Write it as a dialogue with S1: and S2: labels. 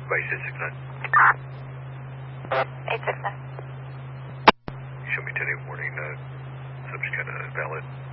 S1: Base 869.
S2: 869.
S1: Show me 10 warning. Subject got a valid